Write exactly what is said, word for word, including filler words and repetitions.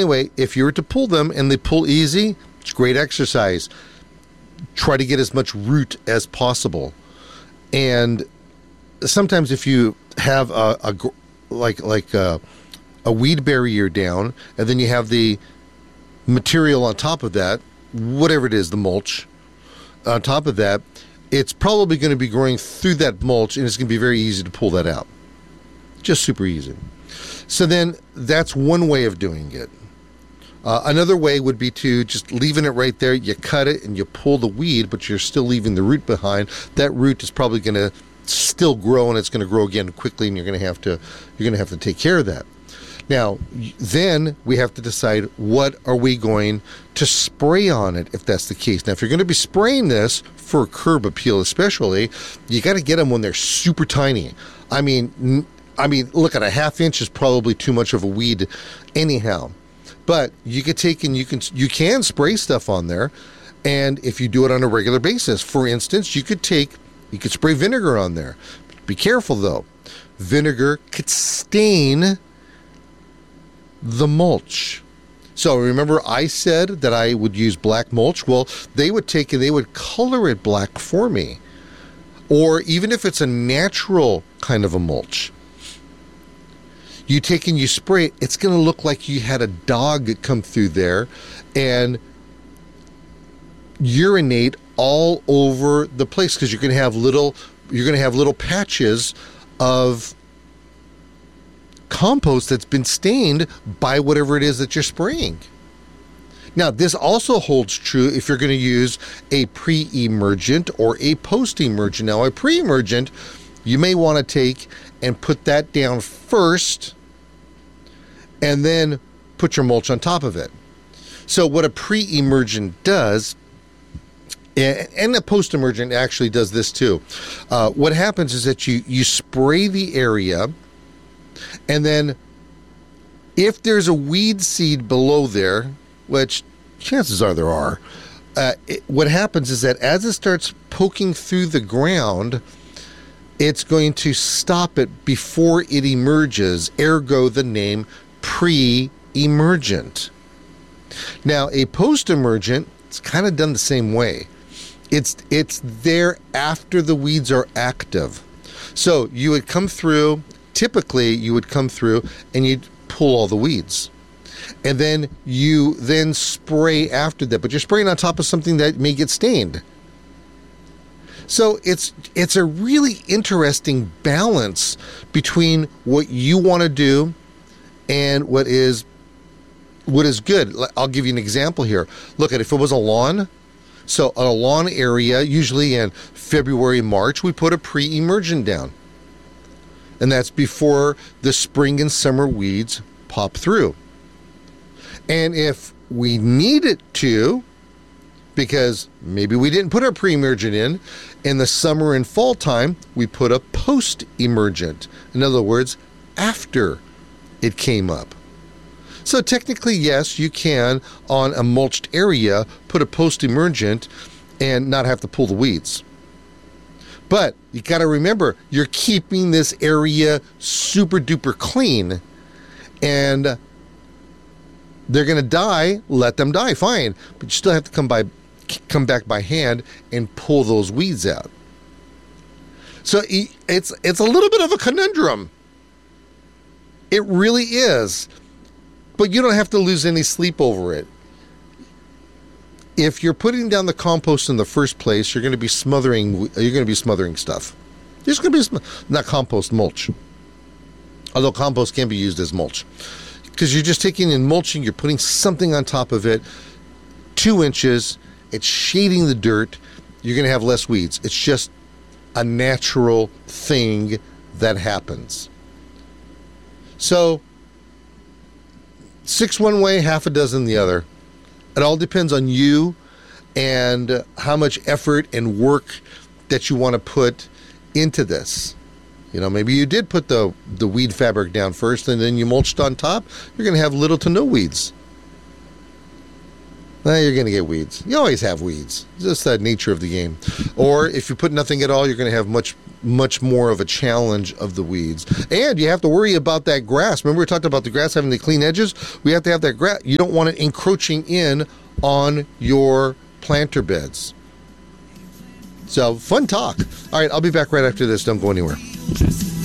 anyway, if you were to pull them and they pull easy, it's great exercise. Try to get as much root as possible. And sometimes if you have a, a like like a, a weed barrier down, and then you have the material on top of that, whatever it is, the mulch on top of that, it's probably going to be growing through that mulch, and it's going to be very easy to pull that out. Just super easy. So then that's one way of doing it. Uh, another way would be to just leaving it right there. You cut it and you pull the weed, but you're still leaving the root behind. That root is probably going to still grow, and it's going to grow again quickly, and you're going to have to you're going to have to take care of that. Now, then we have to decide, what are we going to spray on it if that's the case. Now, if you're going to be spraying this for curb appeal especially, you got to get them when they're super tiny. I mean, I mean, look, at a half inch is probably too much of a weed anyhow. But you could take and you can you can spray stuff on there, and if you do it on a regular basis, for instance, you could take you could spray vinegar on there. Be careful though, vinegar could stain the mulch. So remember, I said that I would use black mulch. Well, they would take and they would color it black for me, or even if it's a natural kind of a mulch. You take and you spray it, it's going to look like you had a dog come through there and urinate all over the place, because you're going to have little you're going to have little patches of compost that's been stained by whatever it is that you're spraying. Now, this also holds true if you're going to use a pre-emergent or a post-emergent. Now, a pre-emergent, you may want to take and put that down first, and then put your mulch on top of it. So what a pre-emergent does, and a post-emergent actually does this too. Uh, what happens is that you, you spray the area, and then if there's a weed seed below there, which chances are there are, uh, it, what happens is that as it starts poking through the ground, it's going to stop it before it emerges, ergo the name pre-emergent. Now, a post-emergent, it's kind of done the same way. It's it's there after the weeds are active. So you would come through, typically you would come through and you'd pull all the weeds. And then you then spray after that, but you're spraying on top of something that may get stained. So it's it's a really interesting balance between what you want to do and what is what is good. I'll give you an example here. Look at, if it was a lawn, so on a lawn area, usually in February, March, we put a pre-emergent down. And that's before the spring and summer weeds pop through. And if we needed to, because maybe we didn't put our pre-emergent in, in the summer and fall time, we put a post-emergent. In other words, after it came up. So technically, yes, you can, on a mulched area, put a post-emergent and not have to pull the weeds. But you got to remember, you're keeping this area super duper clean, and they're going to die. Let them die, fine. But you still have to come by, come back by hand and pull those weeds out. So it's it's a little bit of a conundrum. It really is. But you don't have to lose any sleep over it. If you're putting down the compost in the first place, you're going to be smothering. You're going to be smothering stuff. There's going to be not compost, mulch. Although compost can be used as mulch, because you're just taking and mulching. You're putting something on top of it, two inches. It's shading the dirt. You're going to have less weeds. It's just a natural thing that happens. So, six one way, half a dozen the other. It all depends on you and how much effort and work that you want to put into this. You know, maybe you did put the, the weed fabric down first and then you mulched on top. You're going to have little to no weeds. eh, you're going to get weeds. You always have weeds. It's just the nature of the game. Or if you put nothing at all, you're going to have much, much more of a challenge of the weeds. And you have to worry about that grass. Remember we talked about the grass having the clean edges? We have to have that grass. You don't want it encroaching in on your planter beds. So, fun talk. All right, I'll be back right after this. Don't go anywhere.